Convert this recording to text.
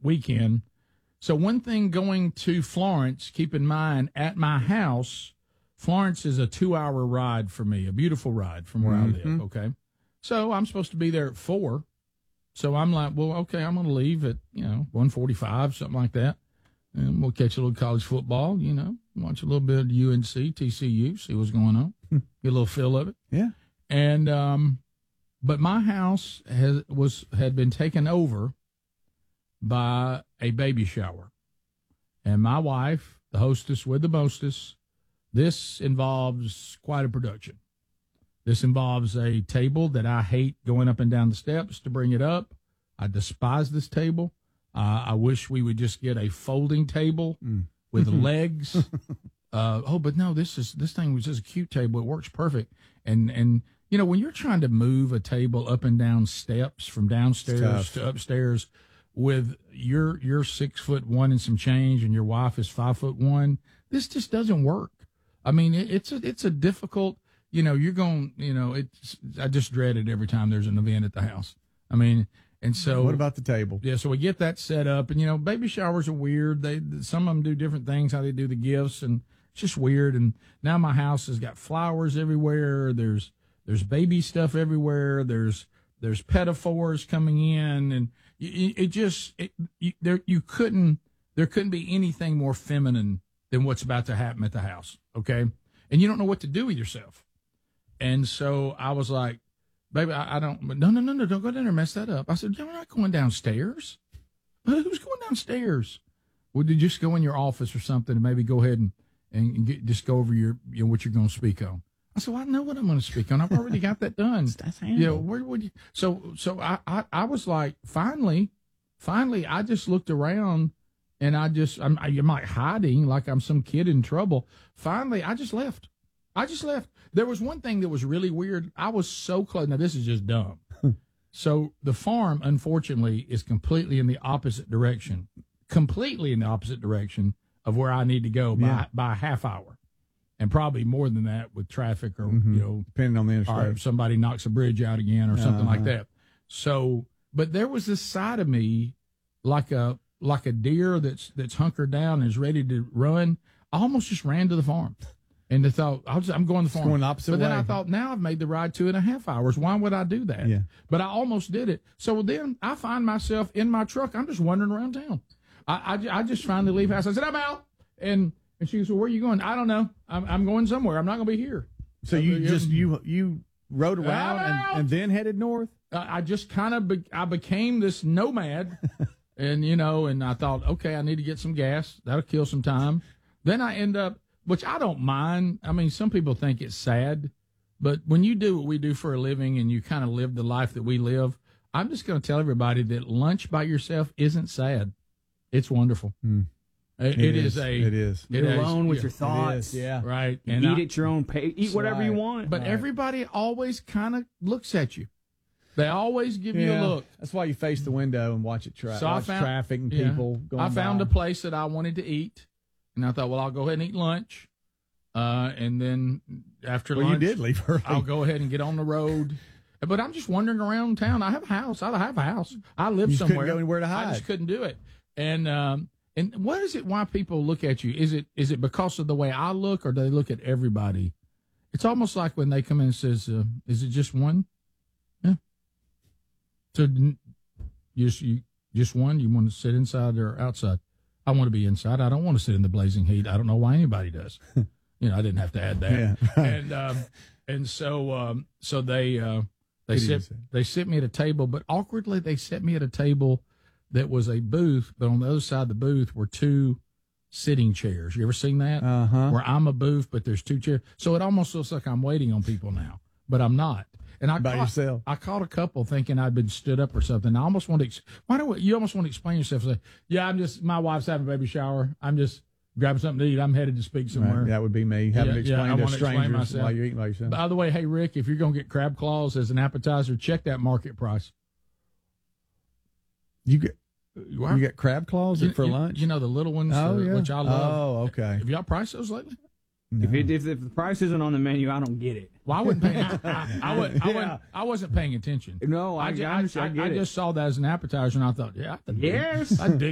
weekend. So one thing going to Florence, keep in mind, at my house, Florence is a 2-hour ride for me, a beautiful ride from where I live, okay? So I'm supposed to be there at 4. So I'm like, well, okay, I'm going to leave at, 1:45, something like that. And we'll catch a little college football, watch a little bit of UNC, TCU, see what's going on, get a little feel of it. Yeah. And but my house had been taken over by a baby shower. And my wife, the hostess with the mostess, this involves quite a production. This involves a table that I hate going up and down the steps to bring it up. I despise this table. I wish we would just get a folding table with legs. But no, this thing was just a cute table. It works perfect. And when you're trying to move a table up and down steps from downstairs to upstairs with you're 6'1" and some change and your wife is 5'1", this just doesn't work. I mean, it's a difficult, you're going, I just dread it every time there's an event at the house. I mean, and so. What about the table? Yeah, so we get that set up, and, baby showers are weird. Some of them do different things, how they do the gifts, and it's just weird. And now my house has got flowers everywhere. There's baby stuff everywhere. There's pedophores coming in, and there couldn't be anything more feminine than what's about to happen at the house, okay? And you don't know what to do with yourself. And so I was like, baby, I don't, no, don't go down there and mess that up. I said, we're not going downstairs. Who's going downstairs? Would you just go in your office or something and maybe go ahead and just go over what you're going to speak on? I said, well, I know what I'm going to speak on. I've already got that done. That's handled. Where would you? So I was like, finally, I just looked around and I'm like hiding like I'm some kid in trouble. Finally, I just left. There was one thing that was really weird. I was so close. Now, this is just dumb. So the farm, unfortunately, is completely in the opposite direction of where I need to go by a half hour. And probably more than that with traffic or, depending on the interstate. Or if somebody knocks a bridge out again or something like that. So, but there was this side of me like a deer that's hunkered down and is ready to run. I almost just ran to the farm. And I thought, I'm going to the farm. Going the opposite way. But then I thought, now I've made the ride 2.5 hours. Why would I do that? Yeah. But I almost did it. So then I find myself in my truck. I'm just wandering around town. I just finally leave house. I said, I'm out. And she goes, well, where are you going? I don't know. I'm going somewhere. I'm not going to be here. So you rode around and then headed north? I just kind of I became this nomad. And, and I thought, okay, I need to get some gas. That'll kill some time. Then I end up, which I don't mind. I mean, some people think it's sad. But when you do what we do for a living and you kind of live the life that we live, I'm just going to tell everybody that lunch by yourself isn't sad. It's wonderful. It is. You're alone with your thoughts. Yeah. Right. And eat at your own pace. Eat whatever you want. But everybody always kind of looks at you. They always give you a look. That's why you face the window and watch it watch traffic and people going by. I found a place that I wanted to eat, and I thought, well, I'll go ahead and eat lunch. And then after lunch, you did leave early. I'll go ahead and get on the road. But I'm just wandering around town. I have a house. I live you somewhere. Couldn't go anywhere to hide. I just couldn't do it. And what is it? Why people look at you? Is it because of the way I look, or do they look at everybody? It's almost like when they come in and says, "Is it just one?" Yeah. So you just one? You want to sit inside or outside? I want to be inside. I don't want to sit in the blazing heat. I don't know why anybody does. I didn't have to add that. Yeah. And so they sit me at a table, but awkwardly they set me at a table that was a booth, but on the other side of the booth were 2 sitting chairs. You ever seen that? Uh-huh. Where I'm a booth, but there's 2 chairs. So it almost looks like I'm waiting on people now, but I'm not. And yourself. I caught a couple thinking I'd been stood up or something. I almost want to. You almost want to explain yourself. Say, yeah, my wife's having a baby shower. I'm just grabbing something to eat. I'm headed to speak somewhere. Right. That would be me having to explain to strangers while you're eating by yourself. By the way, hey Rick, if you're going to get crab claws as an appetizer, check that market price. You get crab claws for lunch? The little ones, which I love. Oh, okay. Have y'all priced those lately? No. If the price isn't on the menu, I don't get it. Well, I wouldn't pay. I wasn't paying attention. No, I just saw that as an appetizer, and I thought, I'd dig